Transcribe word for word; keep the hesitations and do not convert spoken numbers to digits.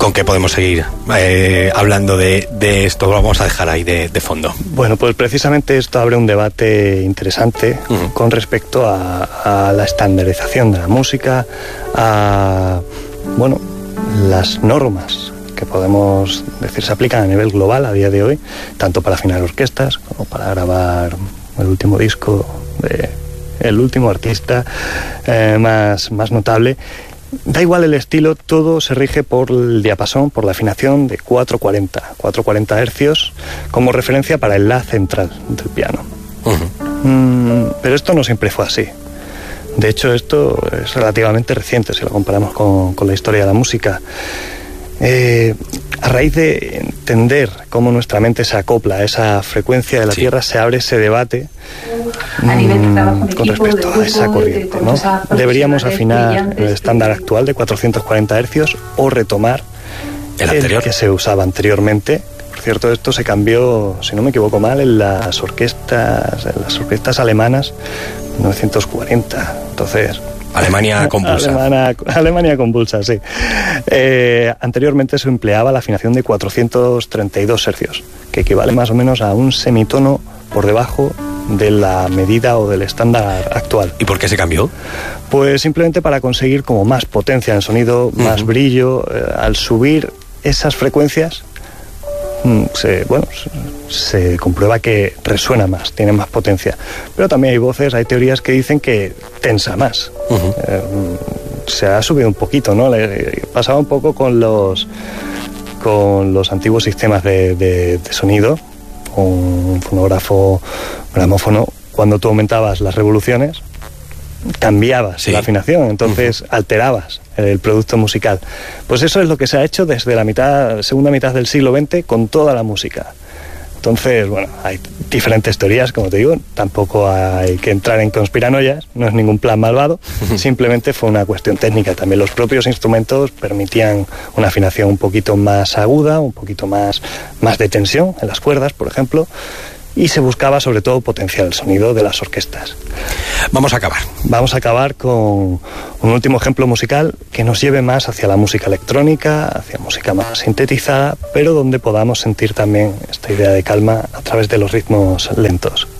¿Con qué podemos seguir eh, hablando de, de esto? Lo vamos a dejar ahí de, de fondo. Bueno, pues precisamente esto abre un debate interesante uh-huh. con respecto a, a la estandarización de la música, a, bueno, las normas que podemos decir se aplican a nivel global a día de hoy, tanto para afinar orquestas como para grabar el último disco de el último artista eh, más, más notable. Da igual el estilo, todo se rige por el diapasón, por la afinación de cuatrocientos cuarenta, cuatrocientos cuarenta hercios como referencia para el La central del piano. Uh-huh. Mm, pero esto no siempre fue así. De hecho, esto es relativamente reciente si lo comparamos con, con la historia de la música. Eh, a raíz de entender cómo nuestra mente se acopla a esa frecuencia de la sí. Tierra, se abre ese debate a nivel de trabajo en con equipo, respecto de a esa corriente, de, de, ¿no? de Deberíamos afinar el estándar actual de cuatrocientos cuarenta hercios o retomar el, el anterior. que se usaba anteriormente. Por cierto, esto se cambió, si no me equivoco mal, en las orquestas, en las orquestas alemanas en mil novecientos cuarenta. Entonces, Alemania convulsa. Alemania, Alemania convulsa, sí. Eh, anteriormente se empleaba la afinación de cuatrocientos treinta y dos hercios, que equivale más o menos a un semitono por debajo de la medida o del estándar actual. ¿Y por qué se cambió? Pues simplemente para conseguir como más potencia en el sonido, más uh-huh. brillo. Eh, al subir esas frecuencias, se, bueno, se comprueba que resuena más, tiene más potencia. Pero también hay voces, hay teorías que dicen que tensa más. Uh-huh. Eh, se ha subido un poquito, ¿no? Le, pasaba un poco con los con los antiguos sistemas de, de, de sonido, un fonógrafo, gramófono. Cuando tú aumentabas las revoluciones, cambiabas sí. la afinación, entonces uh-huh. alterabas el producto musical. Pues eso es lo que se ha hecho desde la mitad, segunda mitad del siglo veinte con toda la música. Entonces, bueno, hay diferentes teorías, como te digo, tampoco hay que entrar en conspiranoias, no es ningún plan malvado, simplemente fue una cuestión técnica. También los propios instrumentos permitían una afinación un poquito más aguda, un poquito más, más de tensión en las cuerdas, por ejemplo, y se buscaba sobre todo potenciar el sonido de las orquestas. Vamos a acabar. Vamos a acabar con un último ejemplo musical que nos lleve más hacia la música electrónica, hacia música más sintetizada, pero donde podamos sentir también esta idea de calma a través de los ritmos lentos.